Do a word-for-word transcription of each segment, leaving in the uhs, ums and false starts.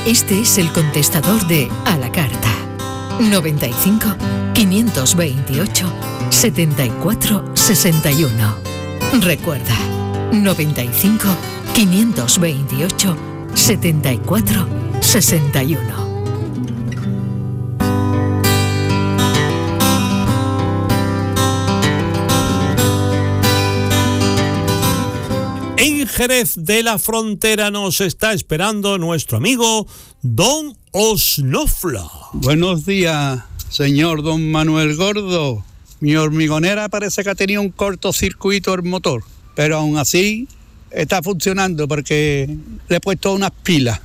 Este es el contestador de A la Carta. noventa y cinco, quinientos veintiocho, setenta y cuatro, sesenta y uno. Recuerda, noventa y cinco, quinientos veintiocho, setenta y cuatro, sesenta y uno. En Jerez de la Frontera nos está esperando nuestro amigo Don Osnofla. Buenos días, señor Don Manuel Gordo. Mi hormigonera parece que ha tenido un cortocircuito el motor, pero aún así está funcionando porque le he puesto unas pilas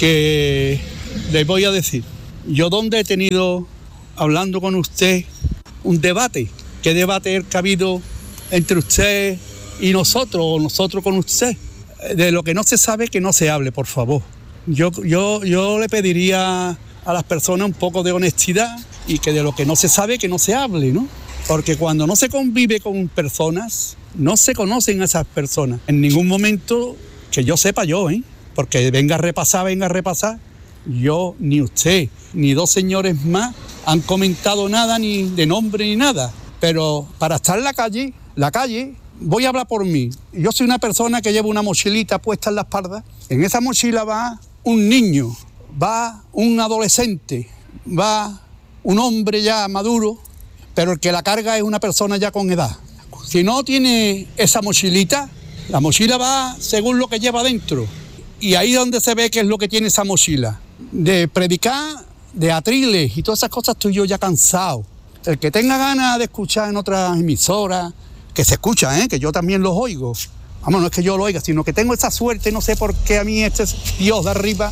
que les voy a decir. Yo donde he tenido, hablando con usted, un debate. ¿Qué debate es que ha habido entre usted y nosotros, o nosotros con usted? De lo que no se sabe, que no se hable, por favor. Yo, yo, yo le pediría a las personas un poco de honestidad y que de lo que no se sabe, que no se hable, ¿no? Porque cuando no se convive con personas, no se conocen a esas personas. En ningún momento, que yo sepa yo, ¿eh? Porque venga a repasar, venga a repasar, yo, ni usted, ni dos señores más han comentado nada, ni de nombre, ni nada. Pero para estar en la calle, la calle... Voy a hablar por mí. Yo soy una persona que lleva una mochilita puesta en la espalda. En esa mochila va un niño, va un adolescente, va un hombre ya maduro, pero el que la carga es una persona ya con edad. Si no tiene esa mochilita, la mochila va según lo que lleva dentro. Y ahí es donde se ve qué es lo que tiene esa mochila. De predicar, de atriles y todas esas cosas estoy yo ya cansado. El que tenga ganas de escuchar en otras emisoras, que se escucha, ¿eh? Que yo también los oigo. Vamos, no es que yo lo oiga, sino que tengo esa suerte, no sé por qué a mí este Dios de arriba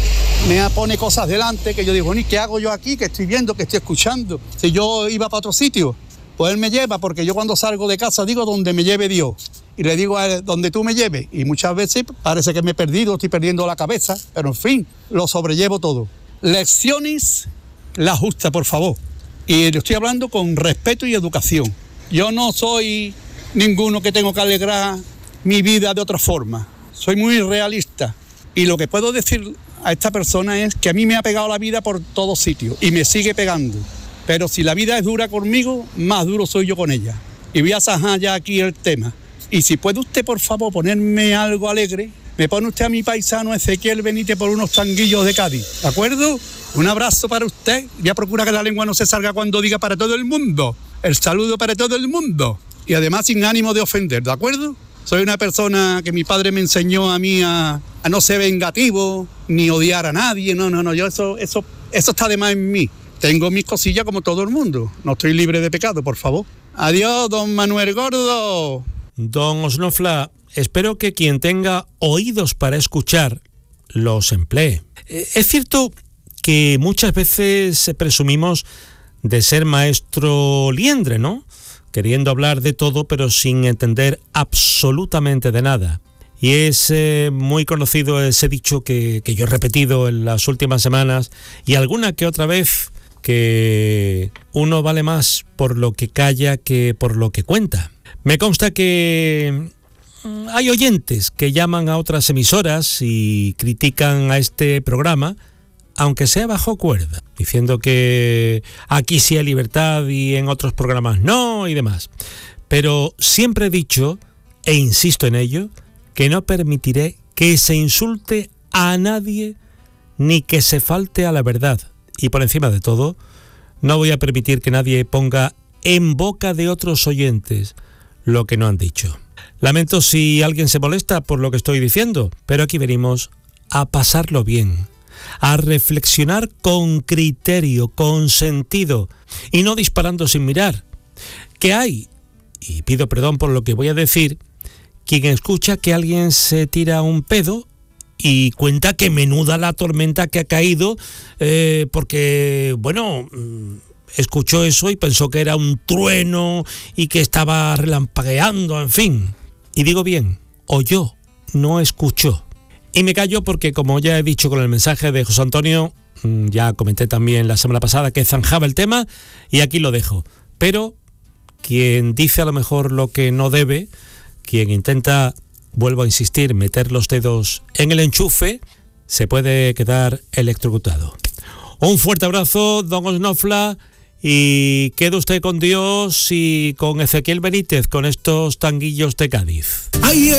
me pone cosas delante, que yo digo, ¿y qué hago yo aquí? Que estoy viendo, que estoy escuchando. Si yo iba para otro sitio, pues él me lleva, porque yo cuando salgo de casa digo donde me lleve Dios. Y le digo a él, donde tú me lleves. Y muchas veces parece que me he perdido, estoy perdiendo la cabeza, pero en fin, lo sobrellevo todo. Lecciones, la justa, por favor. Y le estoy hablando con respeto y educación. Yo no soy ninguno que tengo que alegrar mi vida de otra forma. Soy muy realista. Y lo que puedo decir a esta persona es que a mí me ha pegado la vida por todos sitios y me sigue pegando. Pero si la vida es dura conmigo, más duro soy yo con ella. Y voy a sajar ya aquí el tema. Y si puede usted, por favor, ponerme algo alegre, me pone usted a mi paisano Ezequiel Benítez por unos tanguillos de Cádiz. ¿De acuerdo? Un abrazo para usted. Voy a procurar que la lengua no se salga cuando diga para todo el mundo. El saludo para todo el mundo. Y además sin ánimo de ofender, ¿de acuerdo? Soy una persona que mi padre me enseñó a mí a, a no ser vengativo, ni odiar a nadie. No, no, no, yo eso, eso, eso está de más en mí. Tengo mis cosillas como todo el mundo. No estoy libre de pecado, por favor. Adiós, don Manuel Gordo. Don Osnofla, espero que quien tenga oídos para escuchar los emplee. Es cierto que muchas veces presumimos de ser maestro liendre, ¿no? Queriendo hablar de todo, pero sin entender absolutamente de nada. Y es eh, muy conocido ese dicho que, que yo he repetido en las últimas semanas, y alguna que otra vez, que uno vale más por lo que calla que por lo que cuenta. Me consta que hay oyentes que llaman a otras emisoras y critican a este programa, aunque sea bajo cuerda, diciendo que aquí sí hay libertad y en otros programas no y demás. Pero siempre he dicho, e insisto en ello, que no permitiré que se insulte a nadie ni que se falte a la verdad. Y por encima de todo, no voy a permitir que nadie ponga en boca de otros oyentes lo que no han dicho. Lamento si alguien se molesta por lo que estoy diciendo, pero aquí venimos a pasarlo bien, a reflexionar con criterio, con sentido, y no disparando sin mirar. Que hay, y pido perdón por lo que voy a decir, quien escucha que alguien se tira un pedo y cuenta que menuda la tormenta que ha caído, eh, porque, bueno, escuchó eso y pensó que era un trueno y que estaba relampagueando, en fin. Y digo bien, oyó, no escuchó. Y me callo porque, como ya he dicho con el mensaje de José Antonio, ya comenté también la semana pasada que zanjaba el tema y aquí lo dejo. Pero quien dice a lo mejor lo que no debe, quien intenta, vuelvo a insistir, meter los dedos en el enchufe, se puede quedar electrocutado. Un fuerte abrazo, don Osnofla, y quede usted con Dios y con Ezequiel Benítez, con estos tanguillos de Cádiz. Ay,